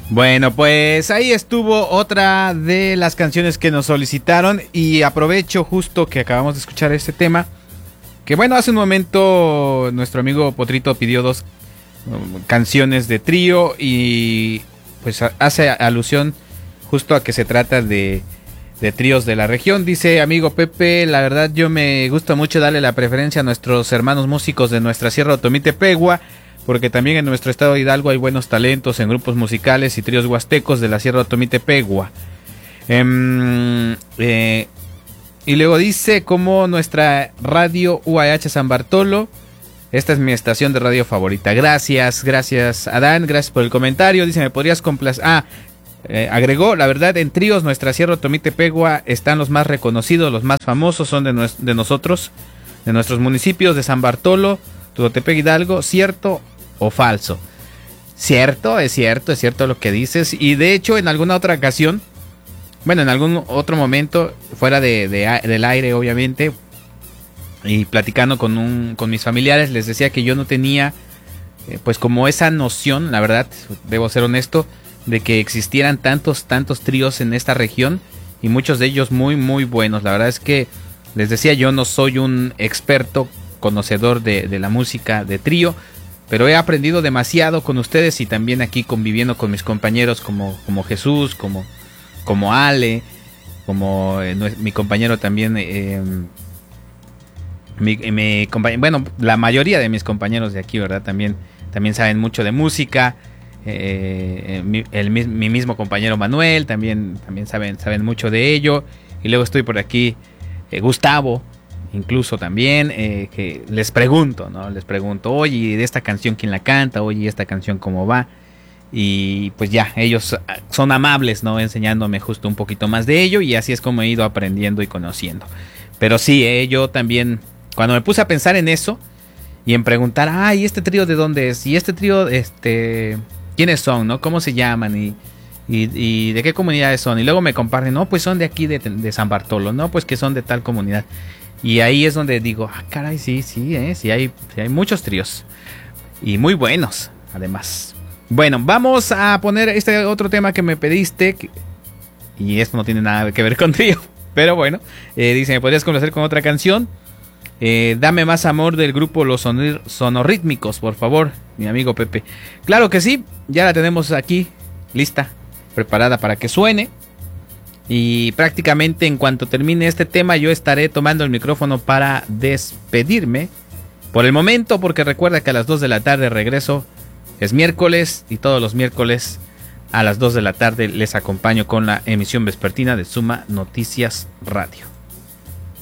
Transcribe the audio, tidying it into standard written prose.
Bueno, pues ahí estuvo otra de las canciones que nos solicitaron y aprovecho justo que acabamos de escuchar este tema, que bueno, hace un momento nuestro amigo Potrito pidió dos canciones de trío y pues hace alusión justo a que se trata de tríos de la región. Dice amigo Pepe, la verdad yo me gusta mucho darle la preferencia a nuestros hermanos músicos de nuestra Sierra Otomí-Tepegua, porque también en nuestro estado de Hidalgo hay buenos talentos en grupos musicales y tríos huastecos de la Sierra Otomí-Tepegua. Y luego dice como nuestra radio UAH San Bartolo, esta es mi estación de radio favorita. Gracias Adán, gracias por el comentario. Dice, ¿me podrías complacer? Agregó, la verdad, en tríos nuestra Sierra Otomí-Tepegua están los más reconocidos, los más famosos son de nosotros, de nuestros municipios de San Bartolo, Tudotepec, Hidalgo. ¿Cierto o falso? Cierto, es cierto lo que dices. Y de hecho en alguna otra ocasión, bueno, en algún otro momento, fuera del aire obviamente, y platicando con mis familiares, les decía que yo no tenía pues como esa noción, la verdad, debo ser honesto, de que existieran tantos tríos en esta región, y muchos de ellos muy muy buenos. La verdad es que les decía, yo no soy un experto conocedor de la música de trío, pero he aprendido demasiado con ustedes y también aquí conviviendo con mis compañeros como Jesús, como Ale, como mi compañero también, bueno, la mayoría de mis compañeros de aquí, ¿verdad? También saben mucho de música. Mi mismo compañero Manuel también saben mucho de ello. Y luego estoy por aquí, Gustavo, incluso también, que les pregunto, oye, de esta canción quién la canta, oye, esta canción cómo va. Y pues ya, ellos son amables, ¿no? Enseñándome justo un poquito más de ello, y así es como he ido aprendiendo y conociendo. Pero sí, yo también, cuando me puse a pensar en eso y en preguntar, ¿y este trío de dónde es? Y este trío, ¿quiénes son, no? ¿Cómo se llaman? Y de qué comunidades son. Y luego me comparten, no, pues son de aquí de San Bartolo, no, pues que son de tal comunidad. Y ahí es donde digo, caray, sí hay muchos tríos. Y muy buenos, además. Bueno, vamos a poner este otro tema que me pediste. Y esto no tiene nada que ver con trío. Pero bueno, dice, ¿me podrías complacer con otra canción? Dame más amor, del grupo Los Sonorítmicos, por favor, mi amigo Pepe. Claro que sí, ya la tenemos aquí, lista, preparada para que suene. Y prácticamente en cuanto termine este tema, yo estaré tomando el micrófono para despedirme. Por el momento, porque recuerda que a las 2 de la tarde regreso. Es miércoles y todos los miércoles a las 2 de la tarde les acompaño con la emisión vespertina de Suma Noticias Radio.